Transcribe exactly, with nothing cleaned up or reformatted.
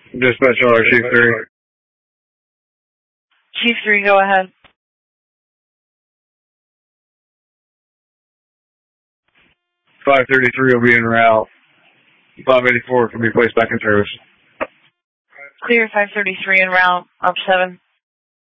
Dispatch R, Chief three. Chief three, go ahead. five thirty-three will be en route. five eighty-four can be placed back in service. Clear five thirty-three en route. Up seven.